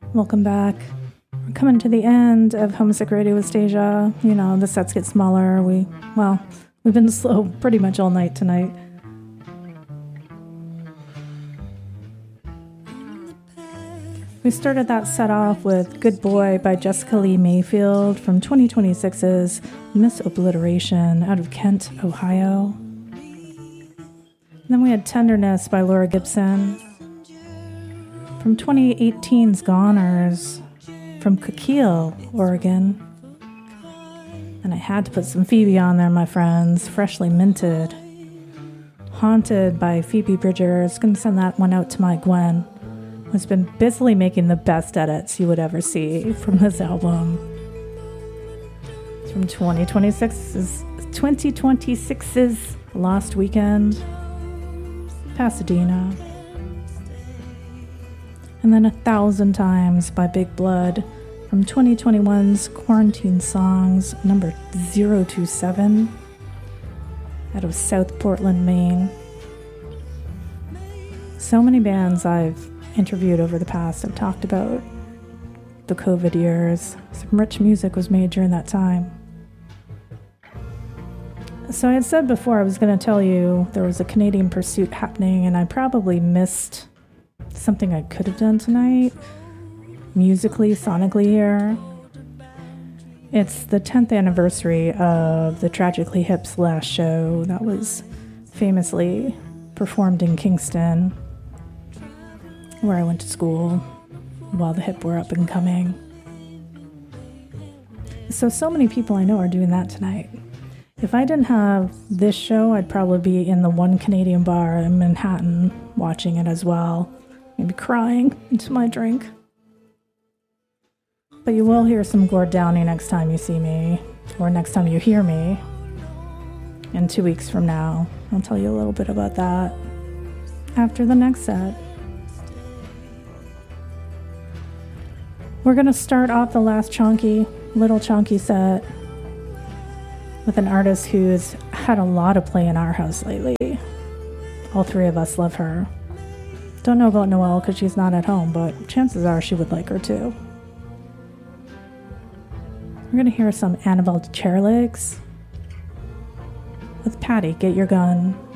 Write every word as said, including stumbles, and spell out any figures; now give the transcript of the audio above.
Welcome back. We're coming to the end of Homesick Radio with Stasia. You know, the sets get smaller. We, well, we've been slow pretty much all night tonight. We started that set off with Good Boy by Jessica Lee Mayfield from twenty twenty-six's Miss Obliteration out of Kent, Ohio. And then we had Tenderness by Laura Gibson from twenty eighteen's Goners from Coquille, Oregon. And I had to put some Phoebe on there, my friends. Freshly Minted. Haunted by Phoebe Bridgers. Gonna send that one out to my Gwen, who's been busily making the best edits you would ever see from this album. It's from twenty twenty-six's, twenty twenty-six's Lost Weekend, Pasadena. And then A Thousand Times by Big Blood from twenty twenty-one's Quarantine Songs, number zero two seven, out of South Portland, Maine. So many bands I've interviewed over the past have talked about the COVID years. Some rich music was made during that time. So I had said before I was going to tell you there was a Canadian Pursuit happening, and I probably missed something I could have done tonight, musically, sonically here. It's the tenth anniversary of the Tragically Hip's last show that was famously performed in Kingston, where I went to school while the Hip were up and coming. So, so many people I know are doing that tonight. If I didn't have this show, I'd probably be in the one Canadian bar in Manhattan watching it as well. Maybe crying into my drink. But you will hear some Gord Downie next time you see me, or next time you hear me. In two weeks from now, I'll tell you a little bit about that after the next set. We're going to start off the last chunky, little chunky set with an artist who's had a lot of play in our house lately. All three of us love her. Don't know about Noelle because she's not at home, but chances are she would like her too. We're going to hear some Annabelle Chairlegs with Patty, Get Your Gun.